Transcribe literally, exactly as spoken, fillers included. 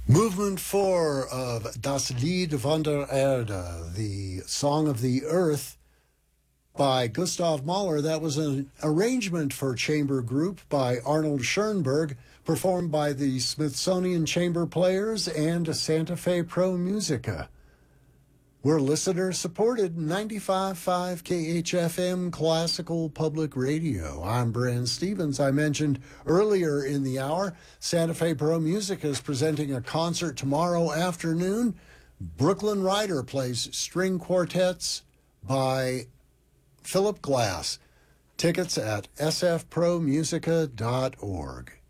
Movement four of Das Lied von der Erde, the Song of the Earth by Gustav Mahler. That was an arrangement for chamber group by Arnold Schoenberg, performed by the Smithsonian Chamber Players and Santa Fe Pro Musica. We're listener-supported ninety-five point five K H F M Classical Public Radio. I'm Brand Stevens. I mentioned earlier in the hour, Santa Fe Pro Musica is presenting a concert tomorrow afternoon. Brooklyn Ryder plays string quartets by Philip Glass. Tickets at s f pro musica dot org.